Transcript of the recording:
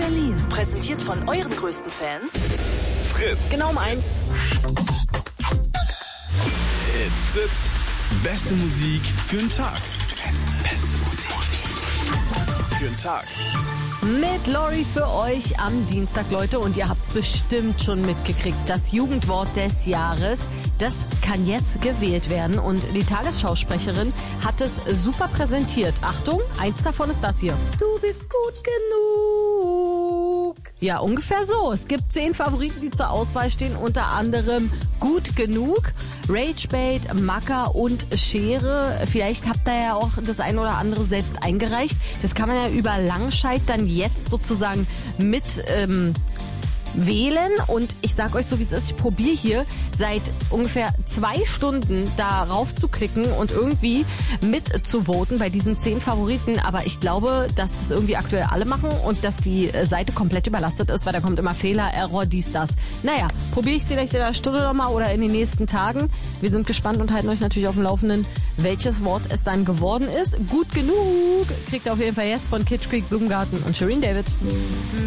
Berlin. Präsentiert von euren größten Fans. Fritz. Genau um 1. It's Fritz. Beste Musik für den Tag. Beste Musik für den Tag. Mit Lori für euch am Dienstag, Leute. Und ihr habt es bestimmt schon mitgekriegt. Das Jugendwort des Jahres, das kann jetzt gewählt werden. Und die Tagesschausprecherin hat es super präsentiert. Achtung, eins davon ist das hier. Du bist gut genug. Ja, ungefähr so. Es gibt 10 Favoriten, die zur Auswahl stehen. Unter anderem Gut genug, Ragebait, Macker und Schere. Vielleicht habt ihr ja auch das ein oder andere selbst eingereicht. Das kann man ja über Langscheid dann jetzt sozusagen mit wählen. Und ich sag euch so, wie es ist, ich probiere hier seit ungefähr 2 Stunden darauf zu klicken und irgendwie mitzuvoten bei diesen 10 Favoriten. Aber ich glaube, dass das irgendwie aktuell alle machen und dass die Seite komplett überlastet ist, weil da kommt immer Fehler, Error, dies, das. Naja, probiere ich es vielleicht in einer Stunde nochmal oder in den nächsten Tagen. Wir sind gespannt und halten euch natürlich auf dem Laufenden, welches Wort es dann geworden ist. Gut genug kriegt ihr auf jeden Fall jetzt von Kitsch Creek, Blumengarten und Shireen David.